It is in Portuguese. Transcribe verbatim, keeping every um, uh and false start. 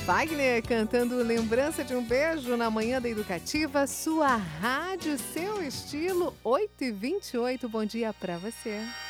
Fagner cantando Lembrança de um Beijo na manhã da Educativa, sua rádio, seu estilo, oito e vinte e oito. Bom dia pra você.